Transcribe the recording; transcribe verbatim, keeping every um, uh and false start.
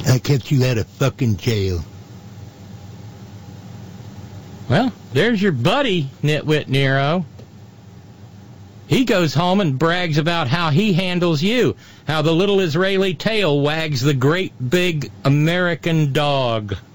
I kept you out of fucking jail. Well, there's your buddy, Nitwit Nero. He goes home and brags about how he handles you, how the little Israeli tail wags the great big American dog.